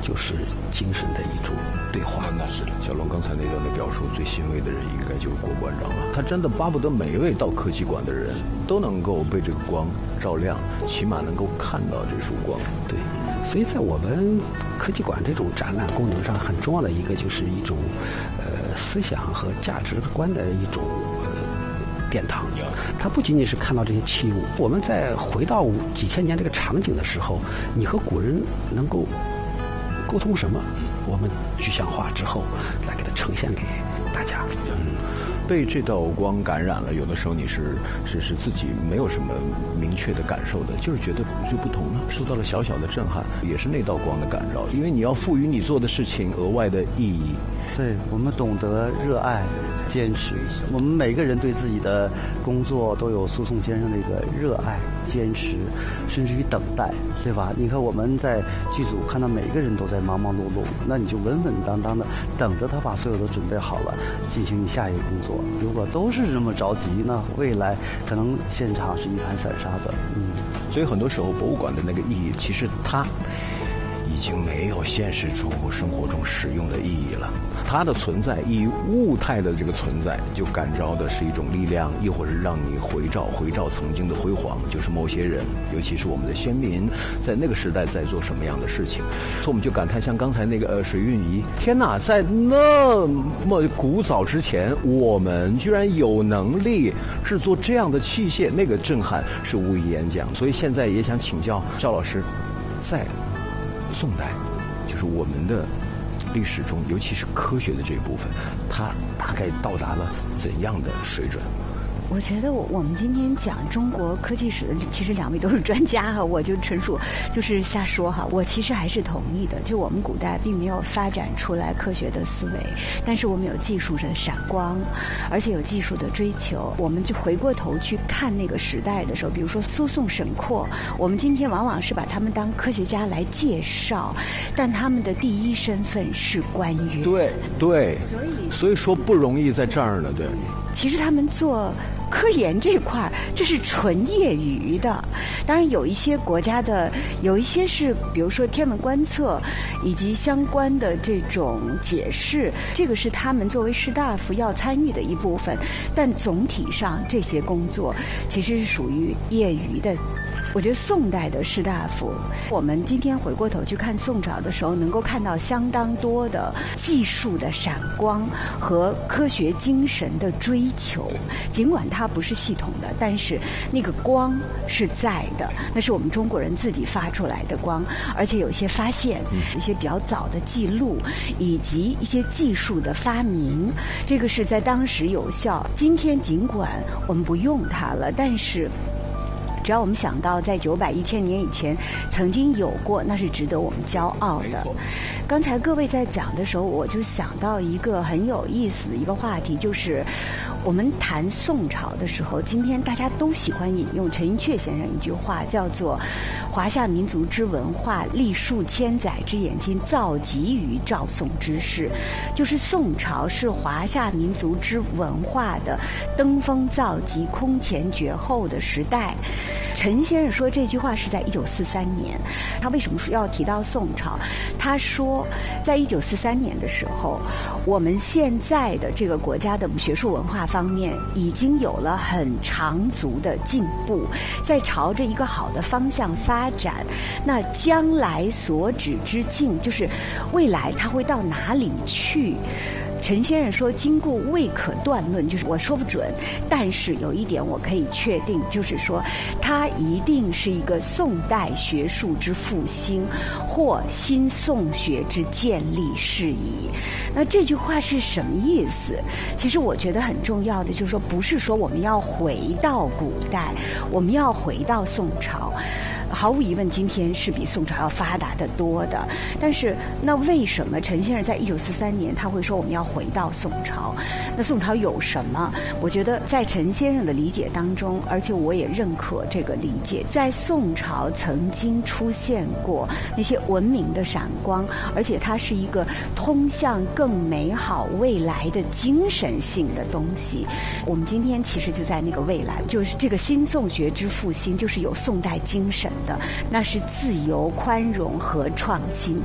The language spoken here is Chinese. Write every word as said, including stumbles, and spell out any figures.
就是精神的一种对话。 那是的，小龙刚才那段的表述，最欣慰的人应该就是郭馆长了。他真的巴不得每一位到科技馆的人都能够被这个光照亮，起码能够看到这束光。 对，所以在我们科技馆这种展览功能上，很重要的一个就是一种呃思想和价值观的一种呃殿堂。它不仅仅是看到这些器物，我们在回到几千年这个场景的时候，你和古人能够沟通什么，我们具象化之后来给它呈现给大家。 嗯，被这道光感染了，有的时候你是是是自己没有什么明确的感受的，就是觉得就不同了，受到了小小的震撼，也是那道光的感召，因为你要赋予你做的事情额外的意义。 对，我们懂得热爱、坚持。我们每个人对自己的工作都有苏颂先生的一个热爱、坚持，甚至于等待，对吧？你看我们在剧组看到每个人都在忙忙碌碌，那你就稳稳当当的等着他把所有都准备好了，进行你下一个工作。如果都是这么着急呢，未来可能现场是一盘散沙的。嗯， 所以很多时候博物馆的那个意义，其实它已经没有现实中生活中使用的意义了。它的存在，以物态的这个存在，就感召的是一种力量，亦或是让你回照回照曾经的辉煌，就是某些人，尤其是我们的先民，在那个时代在做什么样的事情。所以我们就感叹，像刚才那个呃水运仪，天哪，在那么古早之前，我们居然有能力制作这样的器械，那个震撼是无以言讲。所以现在也想请教赵老师，在宋代，就是我们的历史中，尤其是科学的这一部分，它大概到达了怎样的水准？ 我觉得我们今天讲中国科技史的，其实两位都是专家哈，我就纯属就是瞎说哈。我其实还是同意的，就我们古代并没有发展出来科学的思维，但是我们有技术的闪光，而且有技术的追求。我们就回过头去看那个时代的时候，比如说苏颂、沈括，我们今天往往是把他们当科学家来介绍，但他们的第一身份是官员。 对对， 所以所以说不容易在这儿呢，对。 其实他们做科研这块这是纯业余的。当然有一些国家的，有一些是比如说天文观测以及相关的这种解释，这个是他们作为士大夫要参与的一部分，但总体上这些工作其实是属于业余的。我觉得宋代的士大夫，我们今天回过头去看宋朝的时候，能够看到相当多的技术的闪光和科学精神的追求。尽管它不是系统的，但是那个光是在的，那是我们中国人自己发出来的光，而且有一些发现，一些比较早的记录，以及一些技术的发明，这个是在当时有效。今天尽管我们不用它了，但是只要我们想到在九百一千年以前曾经有过，那是值得我们骄傲的。刚才各位在讲的时候，我就想到一个很有意思的一个话题，就是我们谈宋朝的时候，今天大家都喜欢引用陈寅恪先生一句话，叫做华夏民族之文化历数千载之演进，造极于赵宋之世。就是宋朝是华夏民族之文化的登峰造极、空前绝后的时代。陈先生说这句话是在一九四三年，他为什么说要提到宋朝？他说，在一九四三年的时候，我们现在的这个国家的学术文化方面已经有了很长足的进步，在朝着一个好的方向发展。那将来所指之境，就是未来它会到哪里去？陈先生说经过未可断论，就是我说不准，但是有一点我可以确定，就是说它一定是一个宋代学术之复兴或新宋学之建立事宜。那这句话是什么意思？其实我觉得很重要的就是说，不是说我们要回到古代，我们要回到宋朝。毫无疑问，今天是比宋朝要发达的多的。但是，那为什么陈先生在一九四三年他会说我们要回到宋朝？那宋朝有什么？我觉得在陈先生的理解当中，而且我也认可这个理解，在宋朝曾经出现过那些文明的闪光，而且它是一个通向更美好未来的精神性的东西。我们今天其实就在那个未来，就是这个新宋学之复兴，就是有宋代精神的，那是自由、宽容和创新。